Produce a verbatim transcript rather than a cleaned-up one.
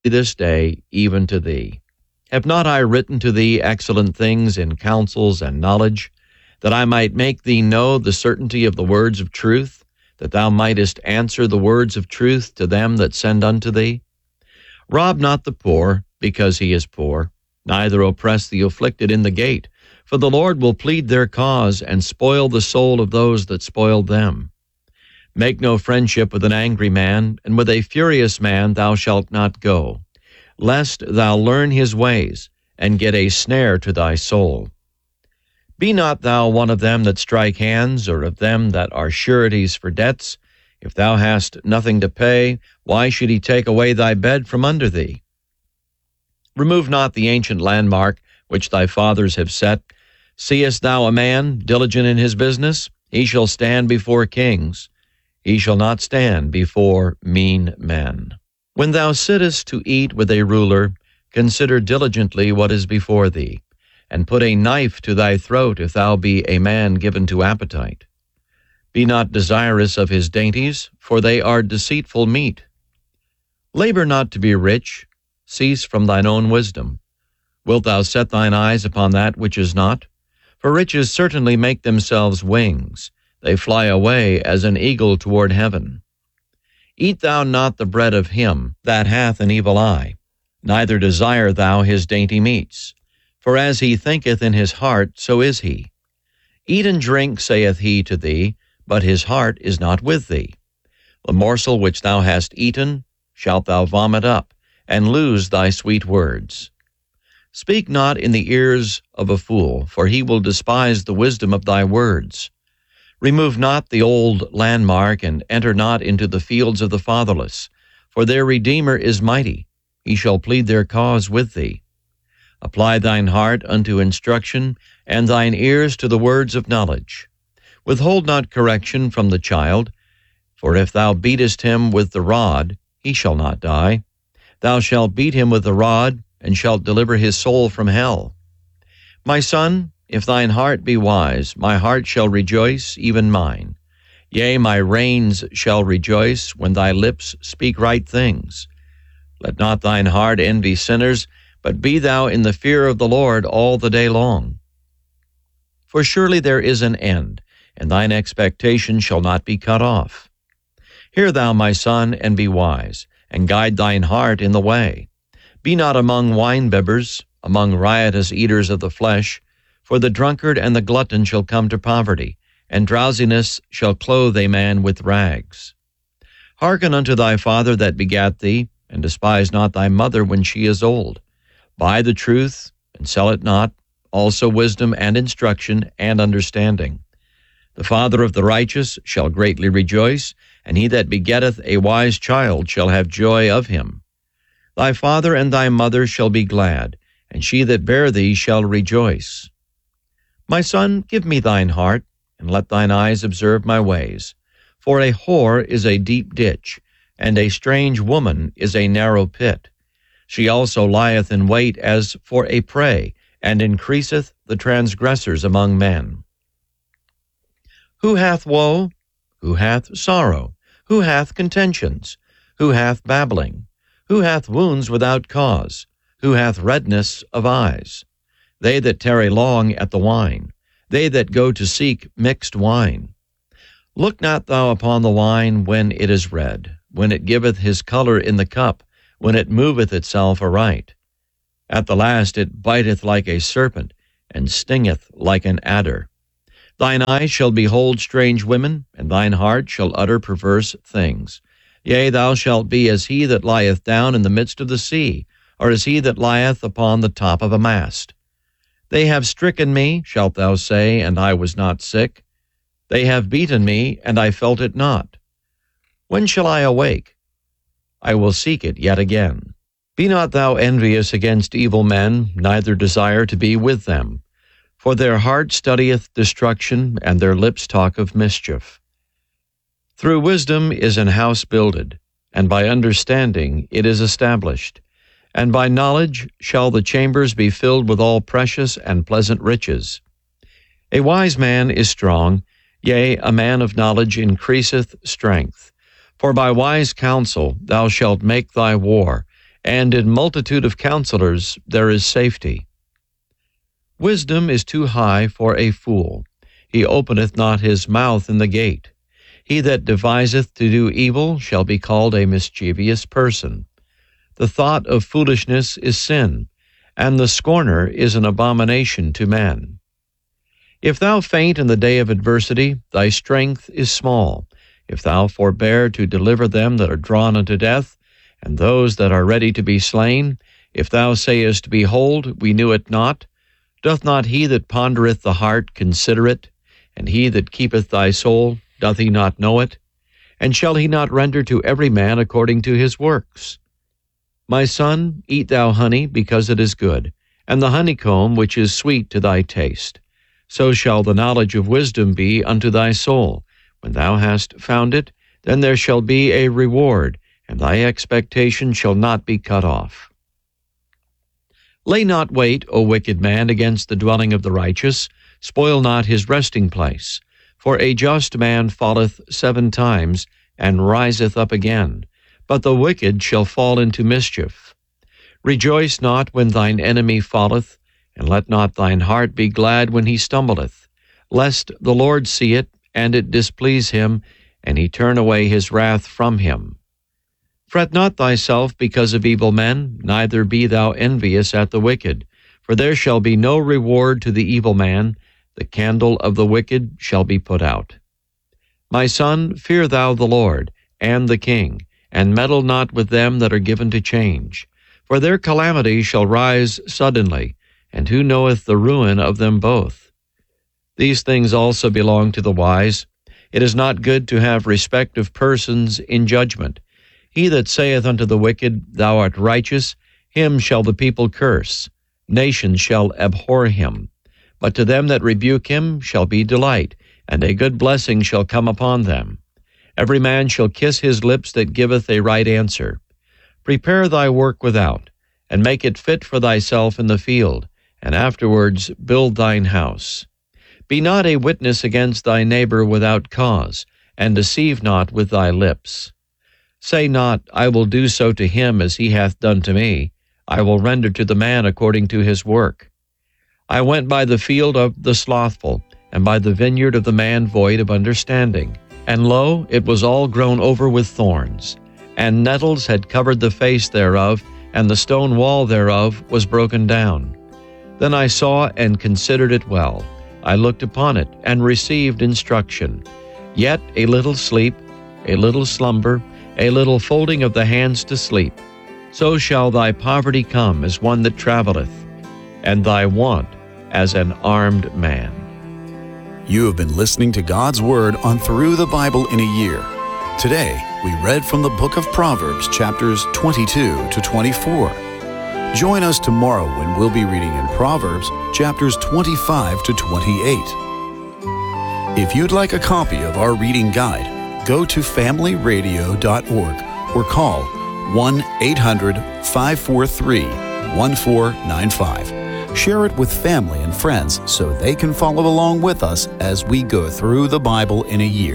this day, even to thee. Have not I written to thee excellent things in counsels and knowledge, that I might make thee know the certainty of the words of truth, that thou mightest answer the words of truth to them that send unto thee? Rob not the poor, because he is poor, neither oppress the afflicted in the gate, for the Lord will plead their cause, and spoil the soul of those that spoil them. Make no friendship with an angry man, and with a furious man thou shalt not go, lest thou learn his ways, and get a snare to thy soul. Be not thou one of them that strike hands, or of them that are sureties for debts. If thou hast nothing to pay, why should he take away thy bed from under thee? Remove not the ancient landmark which thy fathers have set. Seest thou a man diligent in his business? He shall stand before kings. He shall not stand before mean men. When thou sittest to eat with a ruler, consider diligently what is before thee, and put a knife to thy throat if thou be a man given to appetite. Be not desirous of his dainties, for they are deceitful meat. Labor not to be rich, cease from thine own wisdom. Wilt thou set thine eyes upon that which is not? For riches certainly make themselves wings, they fly away as an eagle toward heaven. Eat thou not the bread of him that hath an evil eye, neither desire thou his dainty meats. For as he thinketh in his heart, so is he. Eat and drink, saith he to thee, but his heart is not with thee. The morsel which thou hast eaten shalt thou vomit up, and lose thy sweet words. Speak not in the ears of a fool, for he will despise the wisdom of thy words. Remove not the old landmark, and enter not into the fields of the fatherless, for their Redeemer is mighty. He shall plead their cause with thee. Apply thine heart unto instruction, and thine ears to the words of knowledge. Withhold not correction from the child, for if thou beatest him with the rod, he shall not die. Thou shalt beat him with the rod, and shalt deliver his soul from hell. My son, if thine heart be wise, my heart shall rejoice, even mine. Yea, my reins shall rejoice when thy lips speak right things. Let not thine heart envy sinners, but be thou in the fear of the Lord all the day long. For surely there is an end, and thine expectation shall not be cut off. Hear thou, my son, and be wise, and guide thine heart in the way. Be not among winebibbers, among riotous eaters of the flesh, for the drunkard and the glutton shall come to poverty, and drowsiness shall clothe a man with rags. Hearken unto thy father that begat thee, and despise not thy mother when she is old. Buy the truth, and sell it not, also wisdom and instruction and understanding. The father of the righteous shall greatly rejoice, and he that begetteth a wise child shall have joy of him. Thy father and thy mother shall be glad, and she that bare thee shall rejoice. My son, give me thine heart, and let thine eyes observe my ways. For a whore is a deep ditch, and a strange woman is a narrow pit. She also lieth in wait as for a prey, and increaseth the transgressors among men. Who hath woe? Who hath sorrow? Who hath contentions? Who hath babbling? Who hath wounds without cause? Who hath redness of eyes? They that tarry long at the wine, they that go to seek mixed wine. Look not thou upon the wine when it is red, when it giveth his color in the cup, when it moveth itself aright. At the last it biteth like a serpent, and stingeth like an adder. Thine eyes shall behold strange women, and thine heart shall utter perverse things. Yea, thou shalt be as he that lieth down in the midst of the sea, or as he that lieth upon the top of a mast. They have stricken me, shalt thou say, and I was not sick. They have beaten me, and I felt it not. When shall I awake? I will seek it yet again. Be not thou envious against evil men, neither desire to be with them. For their heart studieth destruction, and their lips talk of mischief. Through wisdom is an house builded, and by understanding it is established. And by knowledge shall the chambers be filled with all precious and pleasant riches. A wise man is strong, yea, a man of knowledge increaseth strength. For by wise counsel thou shalt make thy war, and in multitude of counselors there is safety. Wisdom is too high for a fool. He openeth not his mouth in the gate. He that deviseth to do evil shall be called a mischievous person. The thought of foolishness is sin, and the scorner is an abomination to man. If thou faint in the day of adversity, thy strength is small. If thou forbear to deliver them that are drawn unto death, and those that are ready to be slain, if thou sayest, Behold, we knew it not, doth not he that pondereth the heart consider it? And he that keepeth thy soul, doth he not know it? And shall he not render to every man according to his works? My son, eat thou honey, because it is good, and the honeycomb which is sweet to thy taste. So shall the knowledge of wisdom be unto thy soul. When thou hast found it, then there shall be a reward, and thy expectation shall not be cut off. Lay not wait, O wicked man, against the dwelling of the righteous. Spoil not his resting place. For a just man falleth seven times, and riseth up again, but the wicked shall fall into mischief. Rejoice not when thine enemy falleth, and let not thine heart be glad when he stumbleth, lest the Lord see it, and it displease him, and he turn away his wrath from him. Fret not thyself because of evil men, neither be thou envious at the wicked, for there shall be no reward to the evil man. The candle of the wicked shall be put out. My son, fear thou the Lord, and the king, and meddle not with them that are given to change. For their calamity shall rise suddenly, and who knoweth the ruin of them both? These things also belong to the wise. It is not good to have respect of persons in judgment. He that saith unto the wicked, Thou art righteous, him shall the people curse. Nations shall abhor him. But to them that rebuke him shall be delight, and a good blessing shall come upon them. Every man shall kiss his lips that giveth a right answer. Prepare thy work without, and make it fit for thyself in the field, and afterwards build thine house. Be not a witness against thy neighbor without cause, and deceive not with thy lips. Say not, I will do so to him as he hath done to me. I will render to the man according to his work. I went by the field of the slothful, and by the vineyard of the man void of understanding. And lo, it was all grown over with thorns, and nettles had covered the face thereof, and the stone wall thereof was broken down. Then I saw and considered it well. I looked upon it, and received instruction. Yet a little sleep, a little slumber, a little folding of the hands to sleep. So shall thy poverty come as one that travelleth, and thy want as an armed man. You have been listening to God's Word on Through the Bible in a Year. Today, we read from the book of Proverbs, chapters twenty-two to twenty-four. Join us tomorrow when we'll be reading in Proverbs, chapters twenty-five to twenty-eight. If you'd like a copy of our reading guide, go to family radio dot org or call one eight hundred, five four three, one four nine five. Share it with family and friends so they can follow along with us as we go through the Bible in a year.